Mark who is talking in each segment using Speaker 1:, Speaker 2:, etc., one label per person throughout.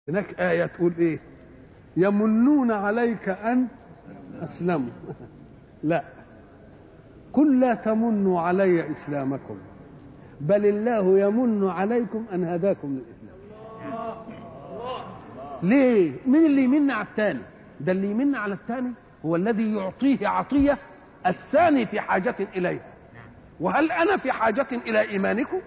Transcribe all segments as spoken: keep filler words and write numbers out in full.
Speaker 1: هناك آية تقول إيه؟ يمنون عليك أن أسلموا. لا، قل لا تمنوا علي إسلامكم بل الله يمن عليكم أن هداكم للإسلام. ليه؟ مين اللي يمن على الثاني؟ ده اللي يمن على الثاني هو الذي يعطيه عطية الثاني في حاجة إليها. وهل أنا في حاجة إلى إيمانكم؟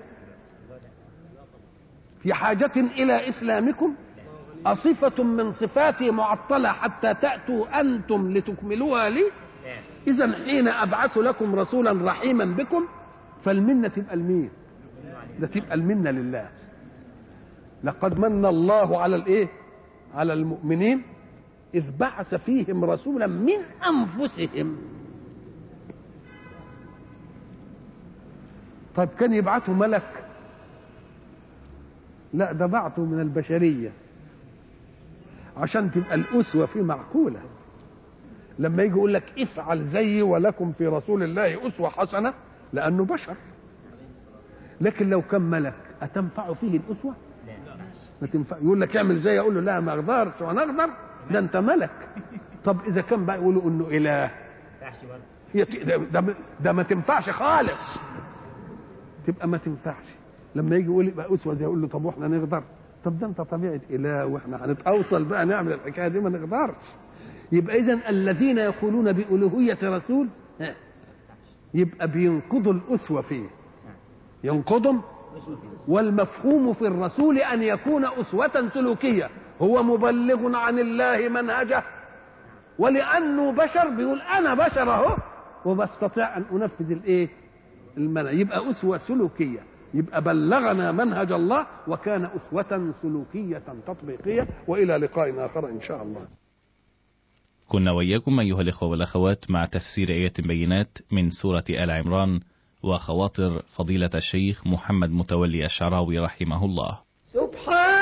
Speaker 1: في حاجة إلى إسلامكم؟ أصفة من صفاتي معطلة حتى تأتوا أنتم لتكملوها لي؟ إذن حين أبعث لكم رسولا رحيما بكم فالمنة تبقى المين؟ ده تبقى المنة لله. لقد من الله على الإيه؟ على المؤمنين إذ بعث فيهم رسولا من أنفسهم. طيب كان يبعثوا ملك؟ لا، ده بعثوا من البشرية عشان تبقى الأسوة فيه معقولة. لما يجي يقول لك افعل زيي ولكم في رسول الله أسوة حسنة لأنه بشر. لكن لو كان ملك أتنفع فيه الأسوة؟ ما تنفع. يقول لك اعمل زي، أقول له لا ما أقدرش وأنا أقدر، ده أنت ملك. طب إذا كان بقى يقولوا إنه إله ده, ده, ده ما تنفعش خالص، تبقى ما تنفعش. لما يجي يقول يبقى أسوة زي، أقول له طب وإحنا نقدر؟ طب ده أنت طبيعة إله وإحنا هنتأوصل بقى نعمل الحكاية دي؟ ما نقدرش. يبقى إذن الذين يقولون بألوهية رسول يبقى بينقضوا الأسوة فيه، ينقضهم. والمفهوم في الرسول أن يكون أسوة سلوكية، هو مبلغ عن الله منهجه، ولأنه بشر بيقول أنا بشر أهو وبستطيع أن أنفذ الإيه؟ المنهج. يبقى أسوة سلوكية، يبقى بلغنا منهج الله وكان أسوة سلوكية تطبيقية. وإلى لقاء آخر إن شاء الله.
Speaker 2: كنا وإياكم أيها الإخوة والأخوات مع تفسير آيات بينات من سورة آل عمران وخواطر فضيلة الشيخ محمد متولي الشعراوي رحمه الله.
Speaker 3: سبحان